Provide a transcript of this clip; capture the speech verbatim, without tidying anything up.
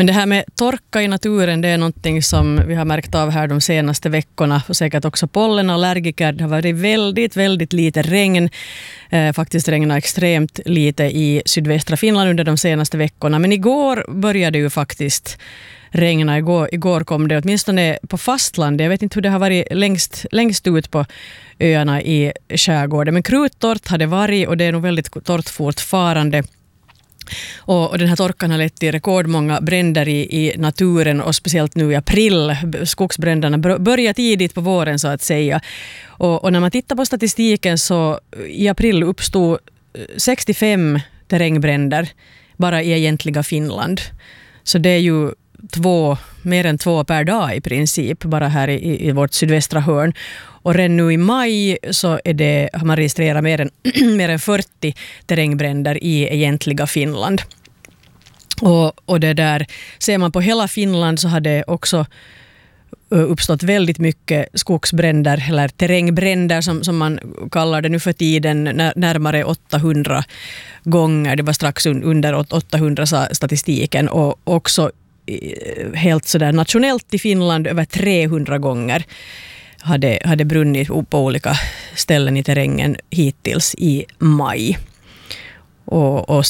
Men det här med torka i naturen, det är någonting som vi har märkt av här de senaste veckorna, och säkert också pollenallergiker. Det har varit väldigt, väldigt lite regn. Eh, faktiskt regnar extremt lite i sydvästra Finland under de senaste veckorna. Men igår började ju faktiskt regna. Igår, igår kom det åtminstone på fastlandet. Jag vet inte hur det har varit längst, längst ut på öarna i skärgården. Men kruttorrt har det varit, och det är nog väldigt torrt fortfarande. Och, och den här torkan har lett till rekordmånga bränder i, i naturen, och speciellt nu i april. Skogsbränderna börjar tidigt på våren så att säga. Och, och när man tittar på statistiken så i april uppstod sextiofem terrängbränder bara i egentliga Finland. Så det är ju två, mer än två per dag i princip, bara här i, i vårt sydvästra hörn. Och redan nu i maj så är det, har man registrerat mer än, mer än fyrtio terrängbränder i egentliga Finland. Och, och det där, ser man på hela Finland så har det också uppstått väldigt mycket skogsbränder, eller terrängbränder som, som man kallar det nu för tiden, närmare åttahundra gånger. Det var strax under åttahundra statistiken, och också helt sådär nationellt i Finland över trehundra gånger hade, hade brunnit på olika ställen i terrängen hittills i maj. Och, och